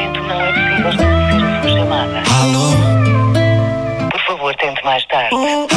momento não é possível reconhecer a sua chamada. Alô? Por favor, tente mais tarde.